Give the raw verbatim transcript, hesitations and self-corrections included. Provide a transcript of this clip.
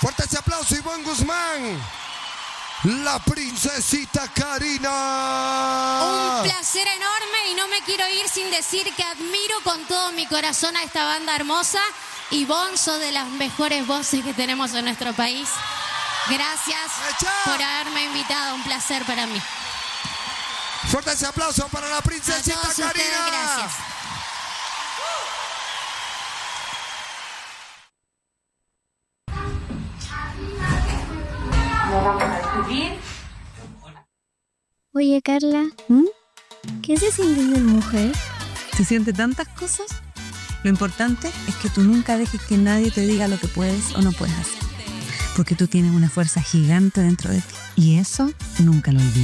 Fuerte ese aplauso, Ivonne Guzmán. La princesita Karina. Un placer enorme y no me quiero ir sin decir que admiro con todo mi corazón a esta banda hermosa. Ivonne, sos de las mejores voces que tenemos en nuestro país. Gracias ¡Echa! por haberme invitado, un placer para mí. Fuerte ese aplauso para la princesita a todos Karina. ustedes, gracias. Nos vamos a despedir. Oye, Carla, ¿Mm? ¿qué se siente ser mujer? ¿Se siente tantas cosas? Lo importante es que tú nunca dejes que nadie te diga lo que puedes o no puedes hacer. Porque tú tienes una fuerza gigante dentro de ti. Y eso nunca lo olvides.